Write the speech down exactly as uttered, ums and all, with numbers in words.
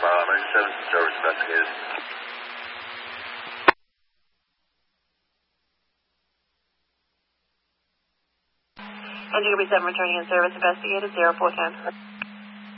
Uh, ninety-seven, service investigated. N G B seven returning in service investigated, zero four ten.